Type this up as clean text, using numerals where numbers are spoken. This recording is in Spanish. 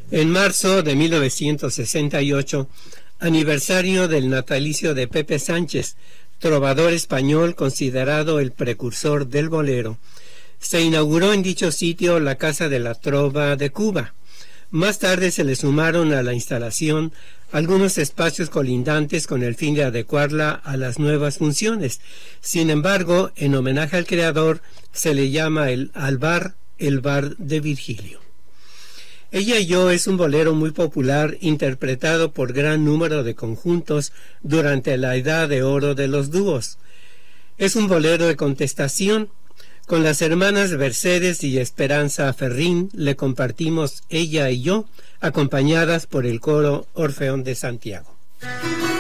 En marzo de 1968, aniversario del natalicio de Pepe Sánchez, trovador español considerado el precursor del bolero, se inauguró en dicho sitio la Casa de la Trova de Cuba. Más tarde se le sumaron a la instalación algunos espacios colindantes con el fin de adecuarla a las nuevas funciones. Sin embargo, en homenaje al creador, se le llama al bar el Bar de Virgilio. Ella y yo es un bolero muy popular interpretado por gran número de conjuntos durante la edad de oro de los dúos. Es un bolero de contestación. Con las hermanas Mercedes y Esperanza Ferrín le compartimos Ella y yo, acompañadas por el coro Orfeón de Santiago.